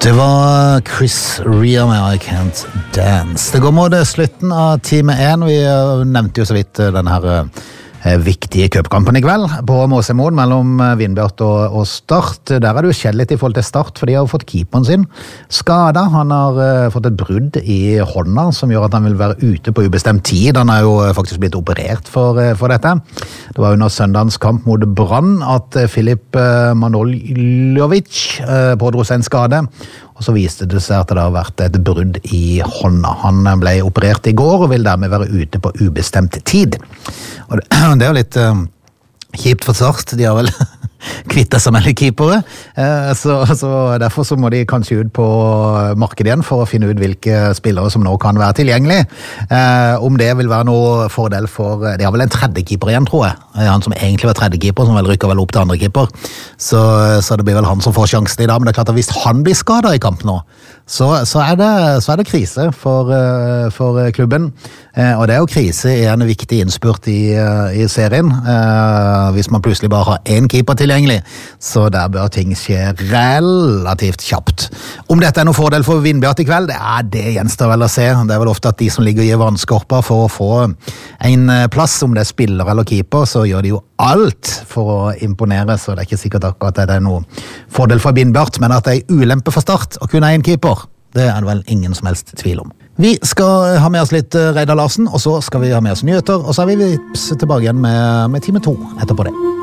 Det var Chris Rea med I Can't Dance. Det går mot slutten av time 1. Vi nevnte jo så vidt denne her viktige cupkampen i kveld på Måsemoen mellom Vindbjart og Start. Der det jo skjedd litt i forhold til Start, for de har fått keeperen sin skadet. Han har fått et brudd i hånda som gjør at han vil være ute på ubestemt tid. Han er jo faktisk blitt operert for dette. Det var under søndagens kamp mot Brann at Filip Manoljovic pådro seg en skade. Og så viste det seg at det har vært et brudd i hånda. Han ble operert i går og vil dermed være ute på ubestemt tid. Og det jo litt kjipt for Start. De har vel kvittet seg med keepere. Så derfor så må de kanskje ut på markedet igjen for å finne ut hvilke spillere som nå kan være tilgjengelige. Om det vil være noe fordel for... De har vel en tredje keeper igjen, tror jeg. Han som egentlig var tredje keeper, som vel rykker vel opp til andre keeper. Så det blir vel han som får sjansen i dag. Men det klart at hvis han blir skadet i kamp nå, så det krise for klubben. Og det jo krise i en viktig innspurt i serien. Hvis man plutselig bare har en keeper tilgjengelig, så der bør ting skje relativt kjapt. Om dette noen fordel for Vindbjart i kveld, det gjenstår vel å se. Det vel ofte at de som ligger i vannskorpa for å få en plass, om det spiller eller keeper, så gjør de jo alt for å imponere, så det ikke sikkert akkurat at det noen fordel for Vindbjart, men at det ulempe for Start å kunne ha en keeper, det det vel ingen som helst tvil om. Vi skal ha med oss litt Reidar Larsen, og så skal vi ha med oss nyheter, og så vi tilbake igjen med time 2 etterpå det.